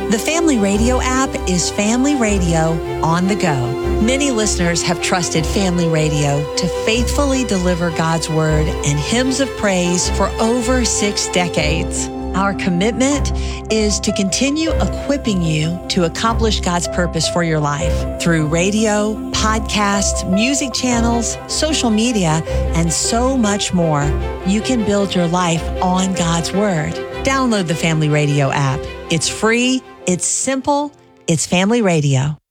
The Family Radio app is family radio on the go. Many listeners have trusted Family Radio to faithfully deliver God's word and hymns of praise for over 6 decades. Our commitment is to continue equipping you to accomplish God's purpose for your life through radio, podcasts, music channels, social media, and so much more. You can build your life on God's word. Download the Family Radio app. It's free, it's simple, it's Family Radio.